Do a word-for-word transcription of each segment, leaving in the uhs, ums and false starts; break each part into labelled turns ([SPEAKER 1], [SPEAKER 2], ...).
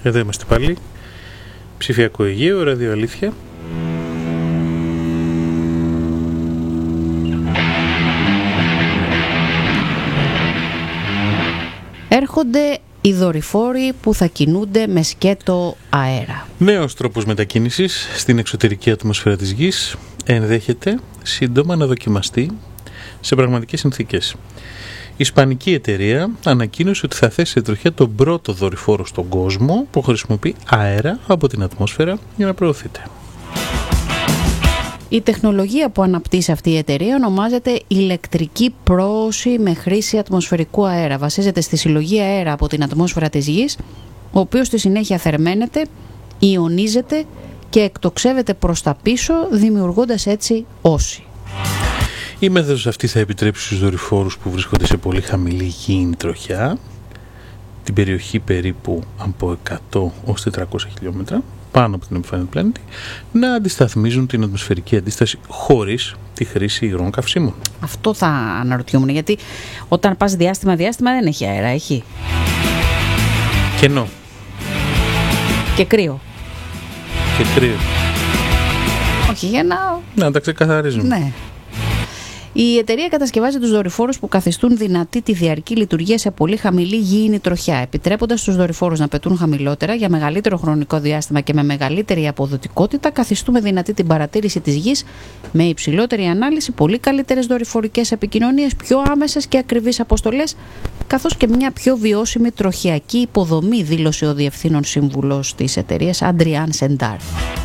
[SPEAKER 1] Εδώ είμαστε πάλι. Ψηφιακό Αιγαίο, ραδιοαλήθεια.
[SPEAKER 2] Έρχονται οι δορυφόροι που θα κινούνται με σκέτο αέρα.
[SPEAKER 1] Νέος τρόπος μετακίνησης στην εξωτερική ατμόσφαιρα της Γης ενδέχεται σύντομα να δοκιμαστεί σε πραγματικές συνθήκες. Η ισπανική εταιρεία ανακοίνωσε ότι θα θέσει σε τροχιά τον πρώτο δορυφόρο στον κόσμο που χρησιμοποιεί αέρα από την ατμόσφαιρα για να προωθείται.
[SPEAKER 2] Η τεχνολογία που αναπτύσσει αυτή η εταιρεία ονομάζεται ηλεκτρική πρόωση με χρήση ατμοσφαιρικού αέρα. Βασίζεται στη συλλογή αέρα από την ατμόσφαιρα της Γης, ο οποίος στη συνέχεια θερμαίνεται, ιονίζεται και εκτοξεύεται προς τα πίσω, δημιουργώντας έτσι όση.
[SPEAKER 1] Η μέθοδος αυτή θα επιτρέψει στους δορυφόρους που βρίσκονται σε πολύ χαμηλή γήινη τροχιά, την περιοχή περίπου από εκατό ως τετρακόσια χιλιόμετρα, πάνω από την επιφάνεια του πλανήτη, να αντισταθμίζουν την ατμοσφαιρική αντίσταση χωρίς τη χρήση υγρών καυσίμων.
[SPEAKER 2] Αυτό θα αναρωτιόμουν, γιατί όταν πας διάστημα-διάστημα δεν έχει αέρα, έχει.
[SPEAKER 1] Κενό.
[SPEAKER 2] Και κρύο.
[SPEAKER 1] Και κρύο.
[SPEAKER 2] Όχι, για να...
[SPEAKER 1] Να τα ξεκαθαρίζουμε.
[SPEAKER 2] Ναι. Η εταιρεία κατασκευάζει τους δορυφόρους που καθιστούν δυνατή τη διαρκή λειτουργία σε πολύ χαμηλή γήινη τροχιά, επιτρέποντας τους δορυφόρους να πετούν χαμηλότερα για μεγαλύτερο χρονικό διάστημα και με μεγαλύτερη αποδοτικότητα. Καθιστούμε δυνατή την παρατήρηση της Γης με υψηλότερη ανάλυση, πολύ καλύτερες δορυφορικές επικοινωνίες, πιο άμεσες και ακριβείς αποστολές, καθώς και μια πιο βιώσιμη τροχιακή υποδομή, δήλωσε ο διευθύνων σύμβουλος της εταιρείας Αντριάν Σεντάρ.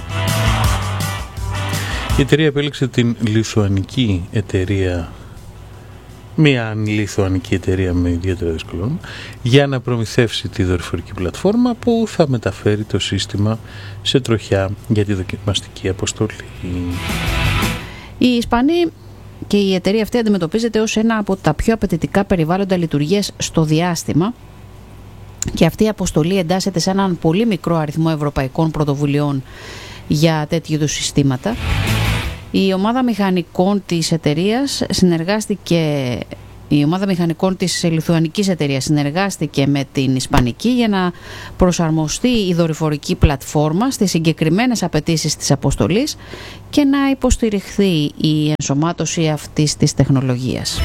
[SPEAKER 1] Η εταιρεία επέλεξε την λιθουανική εταιρεία, μια λιθουανική εταιρεία με ιδιαίτερα δυσκολία, για να προμηθεύσει τη δορυφορική πλατφόρμα που θα μεταφέρει το σύστημα σε τροχιά για τη δοκιμαστική αποστολή.
[SPEAKER 2] Οι Ισπανοί και η εταιρεία αυτή αντιμετωπίζεται ως ένα από τα πιο απαιτητικά περιβάλλοντα λειτουργίας στο διάστημα, και αυτή η αποστολή εντάσσεται σε έναν πολύ μικρό αριθμό ευρωπαϊκών πρωτοβουλειών για τέτοιου είδους συστήματα. Η ομάδα μηχανικών της εταιρείας συνεργάστηκε, η ομάδα μηχανικών της λιθουανικής εταιρείας συνεργάστηκε με την ισπανική για να προσαρμοστεί η δορυφορική πλατφόρμα στις συγκεκριμένες απαιτήσεις της αποστολής και να υποστηριχθεί η ενσωμάτωση αυτής της τεχνολογίας.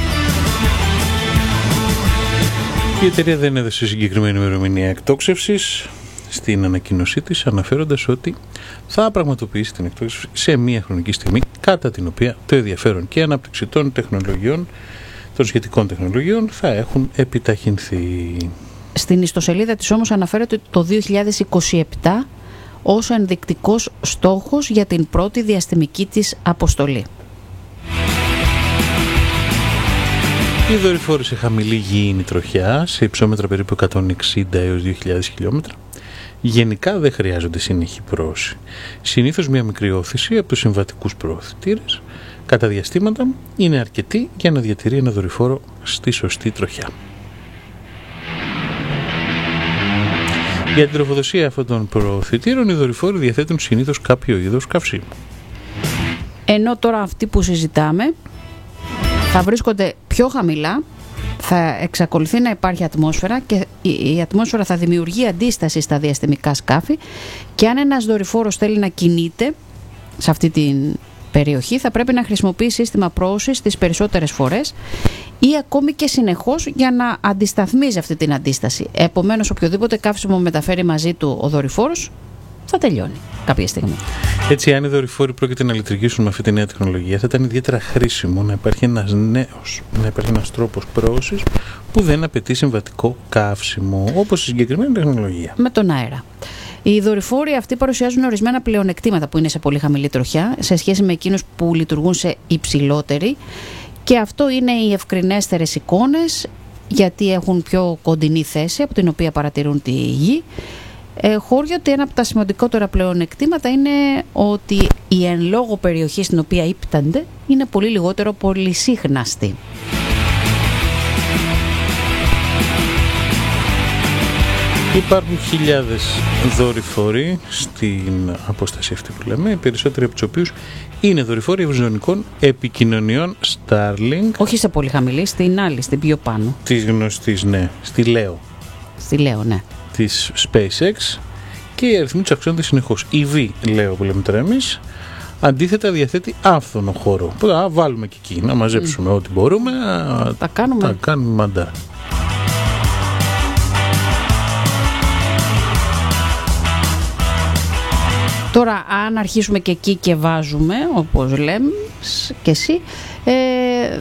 [SPEAKER 1] Η εταιρεία δεν έδωσε συγκεκριμένη ημερομηνία εκτόξευσης στην ανακοίνωσή της, αναφέροντας ότι θα πραγματοποιήσει την εκτόξευση σε μια χρονική στιγμή κατά την οποία το ενδιαφέρον και η ανάπτυξη των τεχνολογιών, των σχετικών τεχνολογιών, θα έχουν επιταχυνθεί.
[SPEAKER 2] Στην ιστοσελίδα της όμως αναφέρεται το δύο χιλιάδες είκοσι επτά ως ενδεικτικός στόχος για την πρώτη διαστημική της αποστολή.
[SPEAKER 1] Οι δορυφόροι σε χαμηλή γήινη τροχιά, σε υψόμετρα περίπου εκατόν εξήντα έως δύο χιλιάδες χιλιόμετρα, γενικά δεν χρειάζονται συνεχή πρόωση. Συνήθως μια μικρή όθηση από τους συμβατικούς προωθητήρες κατά διαστήματα είναι αρκετή για να διατηρεί ένα δορυφόρο στη σωστή τροχιά. Για την τροφοδοσία αυτών των προωθητήρων οι δορυφόροι διαθέτουν συνήθως κάποιο είδος καυσίμου.
[SPEAKER 2] Ενώ τώρα αυτοί που συζητάμε θα βρίσκονται πιο χαμηλά, θα εξακολουθεί να υπάρχει ατμόσφαιρα και η ατμόσφαιρα θα δημιουργεί αντίσταση στα διαστημικά σκάφη, και αν ένας δορυφόρος θέλει να κινείται σε αυτή την περιοχή θα πρέπει να χρησιμοποιεί σύστημα πρόωσης τις περισσότερες φορές ή ακόμη και συνεχώς για να αντισταθμίζει αυτή την αντίσταση. Επομένως, οποιοδήποτε καύσιμο μεταφέρει μαζί του ο δορυφόρος θα τελειώνει κάποια στιγμή.
[SPEAKER 1] Έτσι, αν οι δορυφόροι πρόκειται να λειτουργήσουν με αυτή τη νέα τεχνολογία, θα ήταν ιδιαίτερα χρήσιμο να υπάρχει ένας νέος, να υπάρχει ένας τρόπος πρόωσης που δεν απαιτεί συμβατικό καύσιμο, όπως η συγκεκριμένη τεχνολογία.
[SPEAKER 2] Με τον αέρα. Οι δορυφόροι αυτοί παρουσιάζουν ορισμένα πλεονεκτήματα που είναι σε πολύ χαμηλή τροχιά σε σχέση με εκείνους που λειτουργούν σε υψηλότερη, και αυτό είναι οι ευκρινέστερες εικόνες, γιατί έχουν πιο κοντινή θέση από την οποία παρατηρούν τη Γη. Ε, χώριο ότι ένα από τα σημαντικότερα πλεονεκτήματα είναι ότι η εν λόγω περιοχή στην οποία ύπτανται είναι πολύ λιγότερο πολυσύχναστη.
[SPEAKER 1] Υπάρχουν χιλιάδες δορυφόροι στην απόσταση αυτή που λέμε, οι περισσότεροι από τους οποίους είναι δορυφόροι ευρυζωνικών επικοινωνιών Starlink.
[SPEAKER 2] Όχι σε πολύ χαμηλή, στην άλλη, στην πιο πάνω.
[SPEAKER 1] Της γνωστής, ναι, στη Λέο.
[SPEAKER 2] Στη Λέο, ναι.
[SPEAKER 1] Της SpaceX. και οι αριθμοί τους αυξάνονται συνεχώς. Η Β, λέω που λέμε τώρα εμείς, αντίθετα διαθέτει άφθονο χώρο. Που θα βάλουμε και εκεί, να μαζέψουμε mm. ό,τι μπορούμε,
[SPEAKER 2] τα κάνουμε,
[SPEAKER 1] τα κάνουμε μαντά.
[SPEAKER 2] Τώρα, αν αρχίσουμε και εκεί και βάζουμε, όπως λέμε και εσύ, ε,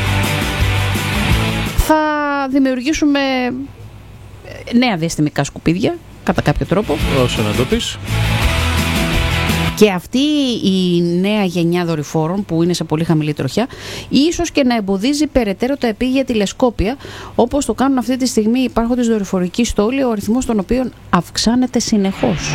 [SPEAKER 2] θα δημιουργήσουμε νέα διαστημικά σκουπίδια, κατά κάποιο τρόπο.
[SPEAKER 1] Όσο να το πεις.
[SPEAKER 2] Και αυτή η νέα γενιά δορυφόρων που είναι σε πολύ χαμηλή τροχιά, ίσως και να εμποδίζει περαιτέρω τα επίγεια τηλεσκόπια, όπως το κάνουν αυτή τη στιγμή οι υπάρχοντες δορυφορικοί στόλοι, ο αριθμός των οποίων αυξάνεται συνεχώς.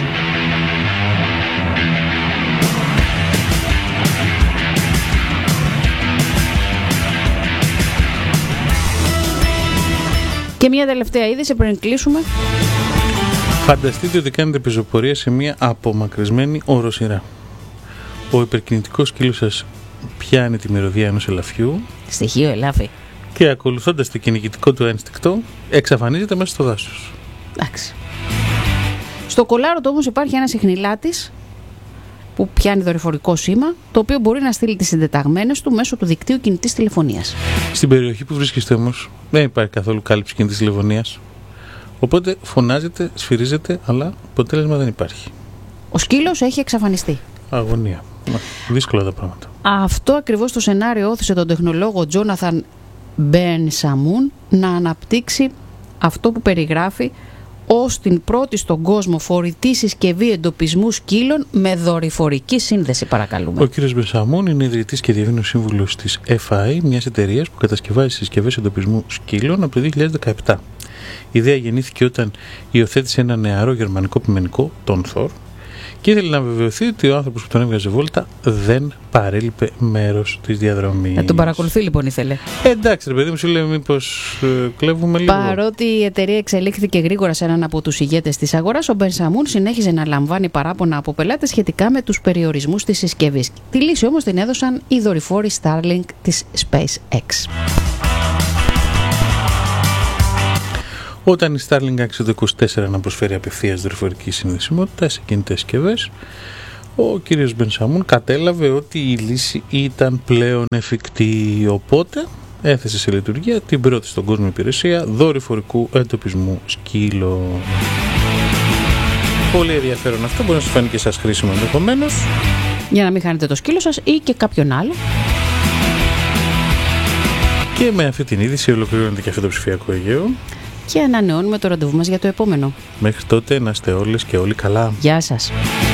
[SPEAKER 2] Και μια τελευταία είδηση πριν κλείσουμε.
[SPEAKER 1] Φανταστείτε ότι κάνετε πεζοπορία σε μια απομακρυσμένη οροσειρά. Ο υπερκινητικός σκύλος σας πιάνει τη μυρωδιά ενός ελαφιού.
[SPEAKER 2] Στοιχείο ελάφι.
[SPEAKER 1] Και ακολουθώντας το κυνηγητικό του ένστικτο, εξαφανίζεται μέσα στο δάσος.
[SPEAKER 2] Εντάξει. Στο κολάρωτο όμως υπάρχει ένας ιχνηλάτης που πιάνει δορυφορικό σήμα, το οποίο μπορεί να στείλει τις συντεταγμένες του μέσω του δικτύου κινητής τηλεφωνίας.
[SPEAKER 1] Στην περιοχή που βρίσκεστε όμως δεν υπάρχει καθόλου κάλυψη κινητής τηλεφωνίας. Οπότε φωνάζετε, σφυρίζετε, αλλά αποτέλεσμα δεν υπάρχει.
[SPEAKER 2] Ο σκύλος έχει εξαφανιστεί.
[SPEAKER 1] Αγωνία. Δύσκολα τα πράγματα.
[SPEAKER 2] Αυτό ακριβώς το σενάριο όθησε τον τεχνολόγο Τζόναθαν Μπέρνσαμουν να αναπτύξει αυτό που περιγράφει ως την πρώτη στον κόσμο φορητή συσκευή εντοπισμού σκύλων με δορυφορική σύνδεση, παρακαλούμε.
[SPEAKER 1] Ο κ. Μπερσαμούν είναι ιδρυτής και διαβήνος σύμβουλος της εφ άι, μιας εταιρείας που κατασκευάζει συσκευές εντοπισμού σκύλων από το δύο χιλιάδες δεκαεπτά. Η ιδέα γεννήθηκε όταν υιοθέτησε ένα νεαρό γερμανικό πειμενικό, τον Θορ, και ήθελε να βεβαιωθεί ότι ο άνθρωπος που τον έβγαζε βόλτα δεν παρέλειπε μέρος της διαδρομής.
[SPEAKER 2] Να τον παρακολουθεί λοιπόν ήθελε.
[SPEAKER 1] Ε, εντάξει ρε παιδί μου, σου λέει μήπως ε, κλέβουμε λίγο.
[SPEAKER 2] Παρότι η εταιρεία εξελίχθηκε γρήγορα σε έναν από τους ηγέτες της αγοράς, ο Μπερσαμούν συνέχιζε να λαμβάνει παράπονα από πελάτες σχετικά με τους περιορισμούς της συσκευής. Τη λύση όμως την έδωσαν οι δορυφόροι Starlink της SpaceX.
[SPEAKER 1] Όταν η Starlink άρχισε το είκοσι τέσσερα να προσφέρει απευθείας δορυφορική συνδεσιμότητα σε κινητές συσκευές, ο κύριος Μπερσαμούν κατέλαβε ότι η λύση ήταν πλέον εφικτή, οπότε έθεσε σε λειτουργία την πρώτη στον κόσμο υπηρεσία δορυφορικού εντοπισμού σκύλων. Πολύ ενδιαφέρον αυτό, μπορεί να σας φάνει και σας χρήσιμο ενδεχομένως.
[SPEAKER 2] Για να μην χάνετε το σκύλο σας ή και κάποιον άλλο.
[SPEAKER 1] Και με αυτή την είδηση ολοκληρώνεται και αυτό το ψηφιακό Αιγαίο.
[SPEAKER 2] Και ανανεώνουμε το ραντεβού μας για το επόμενο.
[SPEAKER 1] Μέχρι τότε να είστε όλες και όλοι καλά.
[SPEAKER 2] Γεια σας.